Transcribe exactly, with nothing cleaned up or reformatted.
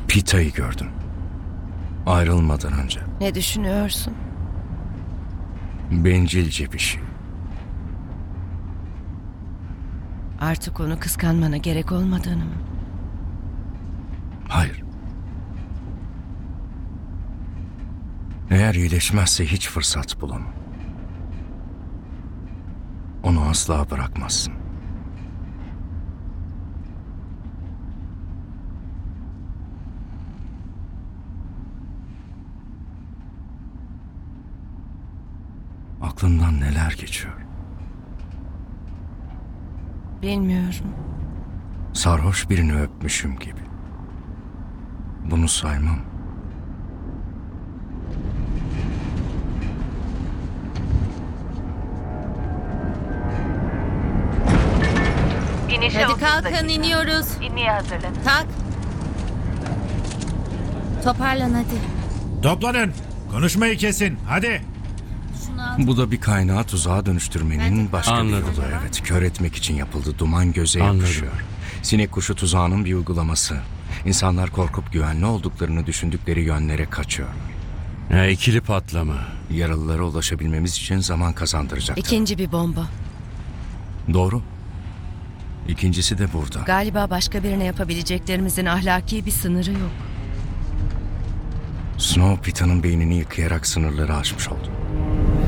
Pita'yı gördüm. Ayrılmadan önce. Ne düşünüyorsun? Bencilce bir şey. Artık onu kıskanmana gerek olmadığını mı? Hayır. Eğer iyileşmezse hiç fırsat bulamam. Onu asla bırakmazsın. Aklından neler geçiyor? Bilmiyorum. Sarhoş birini öpmüşüm gibi. Bunu saymam. İnişe Hadi otuz kalkın, dakika. iniyoruz. İnmeye hazırlanın. Kalk. Toparlan hadi. Toplanın. Konuşmayı kesin. Hadi. Şunu al. Bu da bir kaynağı tuzağa dönüştürmenin Bence- başka Anladım. bir yolu. Evet, kör etmek için yapıldı. Duman göze Anladım. yapışıyor. Sinek kuşu tuzağının bir uygulaması. İnsanlar korkup güvenli olduklarını düşündükleri yönlere kaçıyor. Ya ikili patlama. Yaralılara ulaşabilmemiz için zaman kazandıracak. İkinci bir bomba. Doğru. İkincisi de burada. Galiba başka birine yapabileceklerimizin ahlaki bir sınırı yok. Snow Pita'nın beynini yıkayarak sınırları aşmış oldu.